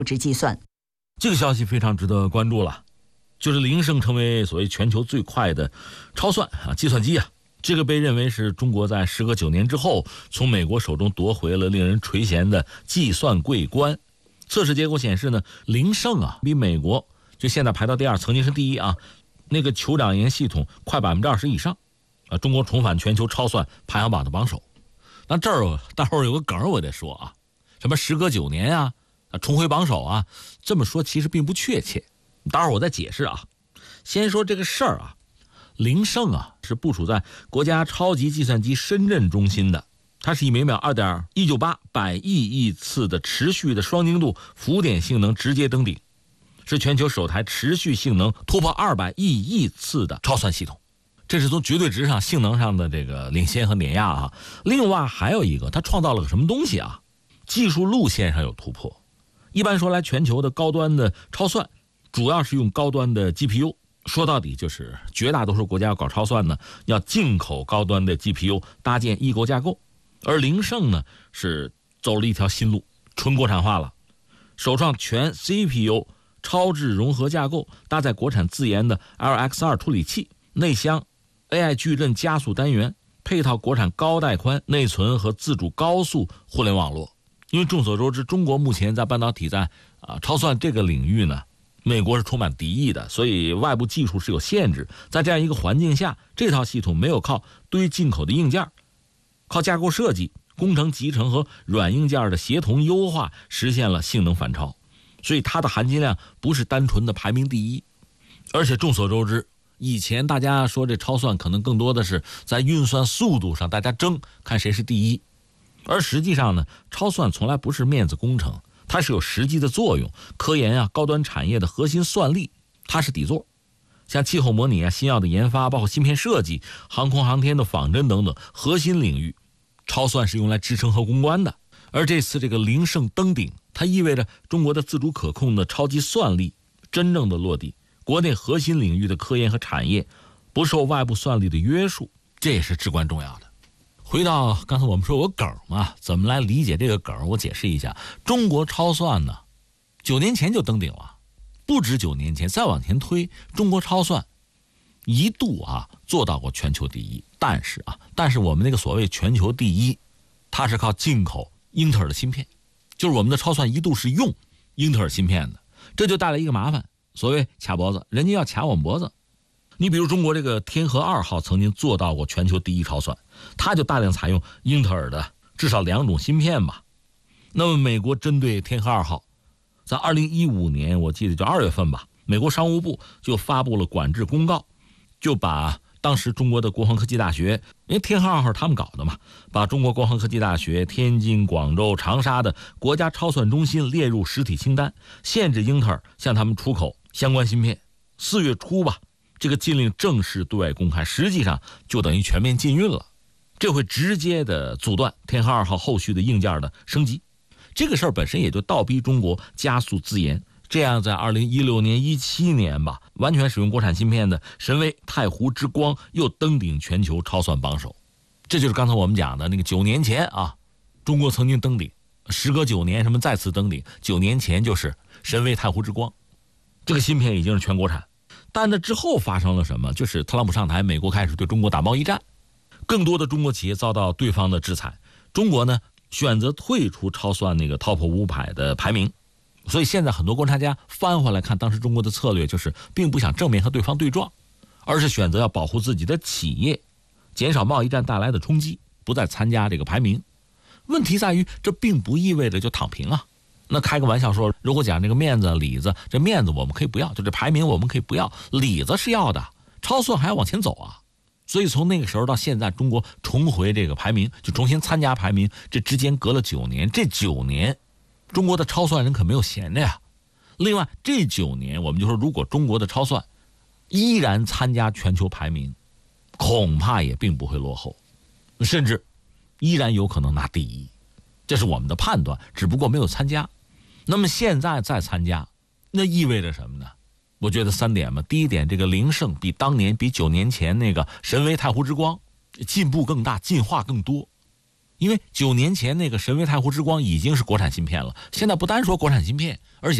值计算。 这个消息非常值得关注了，就是凌盛成为所谓全球最快的超算计算机啊，这个被认为是中国在时隔9年之后从美国手中夺回了令人垂涎的计算桂冠。测试结果显示呢，凌盛比美国就现在排到第2，曾经是第1那个酋长岩系统快20%以上中国重返全球超算排行榜的榜首。那这儿待会儿有个梗我得说什么时隔9年重回榜首这么说其实并不确切，待会儿我再解释先说这个事儿凌盛是部署在国家超级计算机深圳中心的，它是以每秒2.198百亿次的持续的双精度浮点性能直接登顶，是全球首台持续性能突破200亿次的超算系统。这是从绝对值上性能上的这个领先和碾压另外还有一个，它创造了个什么东西技术路线上有突破。一般说来，全球的高端的超算主要是用高端的 GPU， 说到底就是绝大多数国家要搞超算呢，要进口高端的 GPU 搭建异构架构。而凌盛呢是走了一条新路，纯国产化了，首创全 CPU 超智融合架构，搭载国产自研的 LX2 处理器，内箱 AI 矩阵加速单元，配套国产高带宽内存和自主高速互联网络。因为众所周知，中国目前在半导体在超算这个领域呢，美国是充满敌意的，所以外部技术是有限制。在这样一个环境下，这套系统没有靠堆进口的硬件，靠架构设计、工程集成和软硬件的协同优化，实现了性能反超。所以它的含金量不是单纯的排名第1。而且众所周知，以前大家说这超算可能更多的是在运算速度上大家争看谁是第1，而实际上呢，超算从来不是面子工程，它是有实际的作用。科研高端产业的核心算力它是底座，像气候模拟新药的研发，包括芯片设计、航空航天的仿真等等核心领域，超算是用来支撑和攻关的。而这次这个凌盛登顶，它意味着中国的自主可控的超级算力真正的落地，国内核心领域的科研和产业不受外部算力的约束，这也是至关重要的。回到刚才我们说有梗嘛，怎么来理解这个梗？我解释一下。中国超算呢，9年前就登顶了，不止9年前，再往前推，中国超算一度做到过全球第1，但是我们那个所谓全球第1，它是靠进口英特尔的芯片，就是我们的超算一度是用英特尔芯片的，这就带来一个麻烦，所谓卡脖子，人家要卡我们脖子。你比如中国这个天河2号曾经做到过全球第1超算，它就大量采用英特尔的至少2种芯片吧。那么美国针对天河2号，在2015年我记得就2月份吧，美国商务部就发布了管制公告，就把当时中国的国防科技大学，因为天河2号他们搞的嘛，把中国国防科技大学、天津、广州、长沙的国家超算中心列入实体清单，限制英特尔向他们出口相关芯片。4月初吧，这个禁令正式对外公开，实际上就等于全面禁运了。这会直接的阻断天河2号后续的硬件的升级。这个事儿本身也就倒逼中国加速自研，这样在2016年、17年吧，完全使用国产芯片的神威太湖之光又登顶全球超算榜首。这就是刚才我们讲的那个9年前中国曾经登顶，时隔9年什么再次登顶，9年前就是神威太湖之光，这个芯片已经是全国产。但那之后发生了什么？就是特朗普上台，美国开始对中国打贸易战，更多的中国企业遭到对方的制裁。中国呢选择退出超算那个 Top 500的排名，所以现在很多观察家翻回来看，当时中国的策略就是并不想正面和对方对撞，而是选择要保护自己的企业，减少贸易战带来的冲击，不再参加这个排名。问题在于这并不意味着就躺平那开个玩笑说，如果讲这个面子里子，这面子我们可以不要，就这排名我们可以不要，里子是要的，超算还要往前走所以从那个时候到现在，中国重回这个排名，就重新参加排名，这之间隔了9年，这9年中国的超算人可没有闲着呀。另外这9年我们就说，如果中国的超算依然参加全球排名，恐怕也并不会落后，甚至依然有可能拿第1，这是我们的判断，只不过没有参加。那么现在再参加，那意味着什么呢？我觉得3点嘛。第一点，这个凌盛比当年比9年前那个神威太湖之光进步更大，进化更多。 因为9年前那个神威太湖之光已经是国产芯片了，现在不单说国产芯片，而且